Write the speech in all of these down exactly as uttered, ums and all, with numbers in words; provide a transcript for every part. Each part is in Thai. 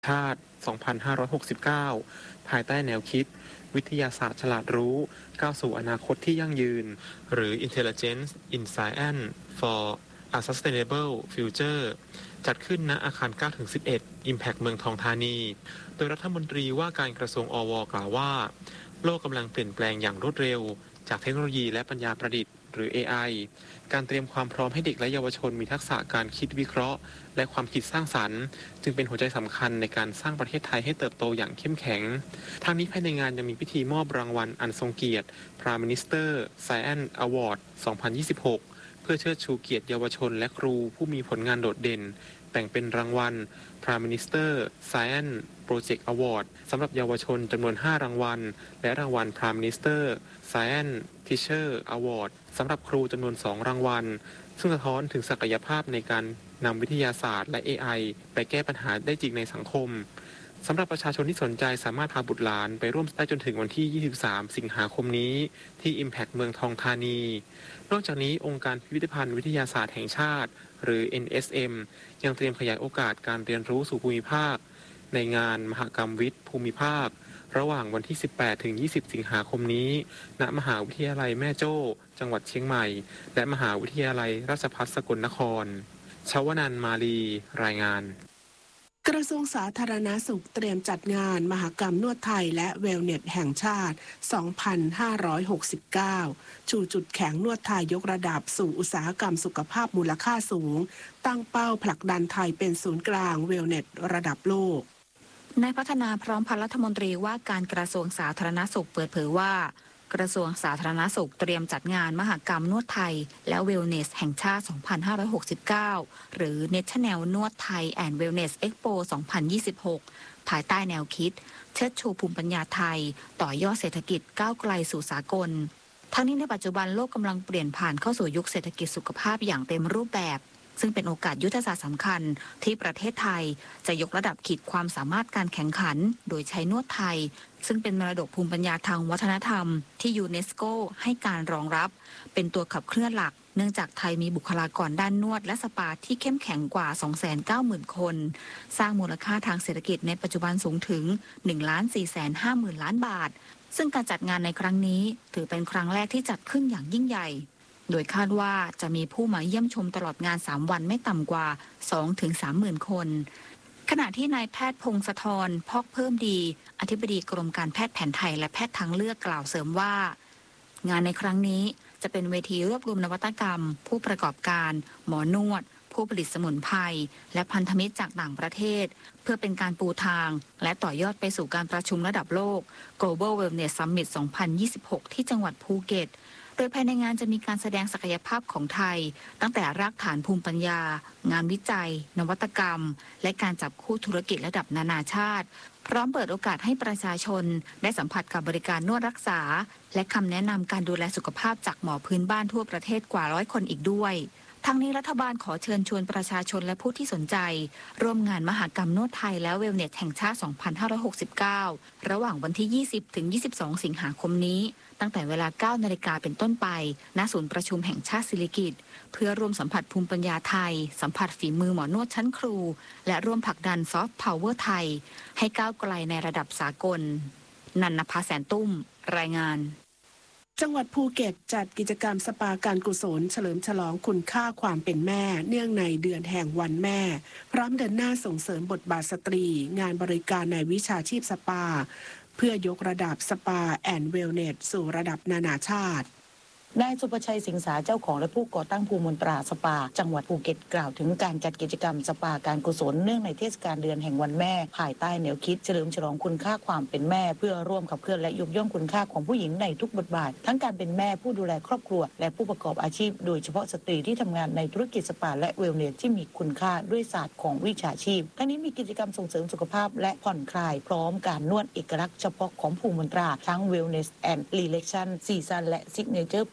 ชาติ สองพันห้าร้อยหกสิบเก้า ภายใต้แนวคิดวิทยาศาสตร์ฉลาดรู้ก้าวสู่อนาคตที่ยั่งยืน หรือ Intelligence in Science for a Sustainable Future จัดขึ้นณอาคาร เก้าถึงสิบเอ็ด Impact เมืองทองธานี โดยรัฐมนตรีว่าการกระทรวงอวกล่าวว่า โลกกำลังเปลี่ยนแปลงอย่างรวดเร็วจากเทคโนโลยีและปัญญาประดิษฐ์หรือ เอ ไอ การเตรียมความพร้อมให้เด็กและเยาวชนมีทักษะการคิดวิเคราะห์และความคิดสร้างสรรค์จึงเป็นหัวใจสำคัญในการสร้างประเทศไทยให้เติบโตอย่างเข้มแข็งทางนี้ภายในงานยังมีพิธีมอบรางวัลอันทรงเกียรติ Prime Minister Science Award สองพันยี่สิบหก เพื่อเชิดชูเกียรติเยาวชนและครูผู้มีผลงานโดดเด่นแบ่งเป็นรางวัล Prime Minister Science Project Award สำหรับเยาวชนจำนวน ห้า รางวัลและรางวัล Prime Minister Science Teacher Award สำหรับครูจำนวน สอง รางวัลซึ่งสะท้อนถึงศักยภาพในการนำวิทยาศาสตร์และ เอ ไอ ไปแก้ปัญหาได้จริงในสังคมสำหรับประชาชนที่สนใจสามารถพาบุตรหลานไปร่วมได้จนถึงวันที่ ยี่สิบสาม สิงหาคมนี้ที่ Impact เมืองทองธานีนอกจากนี้องค์การพิพิธภัณฑ์วิทยาศาสตร์แห่งชาติหรือ เอ็น เอส เอ็ม ยังเตรียมขยายโอกาสการเรียนรู้สู่ภูมิภาคในงานมหกรรมวิทย์ภูมิภาคระหว่างวันที่ สิบแปดถึงยี่สิบ สิงหาคมนี้ณมหาวิทยาลัยแม่โจ้จังหวัดเชียงใหม่และมหาวิทยาลัยราชภัฏสกลนครชวนันท์ มาลีรายงานกระทรวงสาธารณสุขเตรียมจัดงานมหกรรมนวดไทยและเวลเนสแห่งชาติ สองพันห้าร้อยหกสิบเก้า ชูจุดแข็งนวดไทยยกระดับสู่อุตสาหกรรมสุขภาพมูลค่าสูงตั้งเป้าผลักดันไทยเป็นศูนย์กลางเวลเนสระดับโลกนายพัฒนาพร้อมพันธ์รัฐมนตรีว่าการกระทรวงสาธารณสุขเปิดเผยว่ากระทรวงสาธารณสุขเตรียมจัดงานมหกรรมนวดไทยและเวลเนสแห่งชาติ สองพันห้าร้อยหกสิบเก้า หรือ National นวดไทย and Wellness Expo สองพันยี่สิบหก ภายใต้แนวคิดเชิดชูภูมิปัญญาไทยต่อยอดเศรษฐกิจก้าวไกลสู่สากลทั้งนี้ในปัจจุบันโลกกำลังเปลี่ยนผ่านเข้าสู่ยุคเศรษฐกิจสุขภาพอย่างเต็มรูปแบบซึ่งเป็นโอกาสยุทธศาสตร์สำคัญที่ประเทศไทยจะยกระดับขีดความสามารถการแข่งขันโดยใช้นวดไทยซึ่งเป็นมรดกภูมิปัญญาทางวัฒนธรรมที่ยูเนสโกให้การรองรับเป็นตัวขับเคลื่อนหลักเนื่องจากไทยมีบุคลากรด้านนวดและสปาที่เข้มแข็งกว่า สองแสนเก้าหมื่น คนสร้างมูลค่าทางเศรษฐกิจในปัจจุบันสูงถึง หนึ่งล้านสี่แสนห้าหมื่น ล้านบาทซึ่งการจัดงานในครั้งนี้ถือเป็นครั้งแรกที่จัดขึ้นอย่างยิ่งใหญ่โดยคาดว่าจะมีผู้มาเยี่ยมชมตลอดงานสามวันไม่ต่ำกว่า สองถึงสามหมื่น คนขณะที่นายแพทย์พงศธรพอกเพิ่มดีอธิบดีกรมการแพทย์แผนไทยและแพทย์ทางเลือกกล่าวเสริมว่างานในครั้งนี้จะเป็นเวทีรวบรวมนวัตกรรมผู้ประกอบการหมอนวดผู้ผลิตสมุนไพรและพันธมิตรจากต่างประเทศเพื่อเป็นการปูทางและต่อยอดไปสู่การประชุมระดับโลก Global Wellness Summit สองพันยี่สิบหก ที่จังหวัดภูเก็ตโดยภายในงานจะมีการแสดงศักยภาพของไทยตั้งแต่รากฐานภูมิปัญญางานวิจัยนวัตกรรมและการจับคู่ธุรกิจระดับนานาชาติพร้อมเปิดโอกาสให้ประชาชนได้สัมผัสกับบริการนวดรักษาและคำแนะนำการดูแลสุขภาพจากหมอพื้นบ้านทั่วประเทศกว่าร้อยคนอีกด้วยทั้งนี้รัฐบาลขอเชิญชวนประชาชนและผู้ที่สนใจร่วมงานมหกรรมนวดไทยและเวลเนสแห่งชาติ สองพันห้าร้อยหกสิบเก้า ระหว่างวันที่ ยี่สิบถึงยี่สิบสอง สิงหาคมนี้ตั้งแต่เวลา เก้านาฬิกาเป็นต้นไปณศูนย์ประชุมแห่งชาติสิริกิติ์เพื่อร่วมสัมผัสภูมิปัญญาไทยสัมผัสฝีมือหมอนวดชั้นครูและร่วมผลักดันซอฟต์พาวเวอร์ไทยให้ก้าวไกลในระดับสากลนันนภาแสนตุ้มรายงานจังหวัดภูเก็ตจัดกิจกรรมสปาการกุศลเฉลิมฉลองคุณค่าความเป็นแม่เนื่องในเดือนแห่งวันแม่พร้อมเดินหน้าส่งเสริมบทบาทสตรีงานบริการในวิชาชีพสปาเพื่อยกระดับสปาแอนด์เวลเนสสู่ระดับนานาชาตินายสุประชัยสิงสาเจ้าของและผู้ก่อตั้งภูมิมนตราสปาจังหวัดภูเก็ตกล่าวถึงการจัดกิจกรรมสปาการกุศลเนื่องในเทศกาลเดือนแห่งวันแม่ภายใต้แนวคิดเฉลิมฉลองคุณค่าความเป็นแม่เพื่อร่วมขับเคลื่อนและยกย่องคุณค่าของผู้หญิงในทุกบทบาททั้งการเป็นแม่ผู้ดูแลครอบครัวและผู้ประกอบอาชีพโดยเฉพาะสตรีที่ทำงานในธุรกิจสปาและเวลเนสที่มีคุณค่าด้วยศาสตร์ของวิชาชีพทั้งนี้มีกิจกรรมส่งเสริมสุขภาพและผ่อนคลายพร้อมการนวดเอกลักษณ์เฉพาะของภูมิมนตราทั้ง Wellness and Relaxation ซีซันและ Signature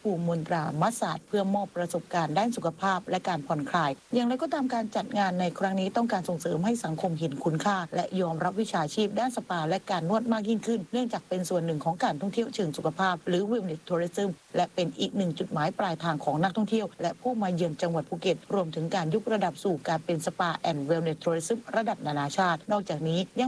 ภูมิมนตรามัสสาดเพื่อมอบประสบการณ์ด้านสุขภาพและการผ่อนคลายอย่างไรก็ตามการจัดงานในครั้งนี้ต้องการส่งเสริมให้สังคมเห็นคุณค่าและยอมรับวิชาชีพด้านสปาและการนวดมากยิ่งขึ้นเนื่องจากเป็นส่วนหนึ่งของการท่องเที่ยวเชิงสุขภาพหรือ Wellness Tourism และเป็นอีกหนึ่งจุดหมายปลายทางของนักท่องเที่ยวและผู้มาเยือนจังหวัดภูเก็ตรวมถึงการยกระดับสู่การเป็นสปาแอนด์เวลเนสทัวริซึมระดับนานาชาตินอกจากนี้ยัง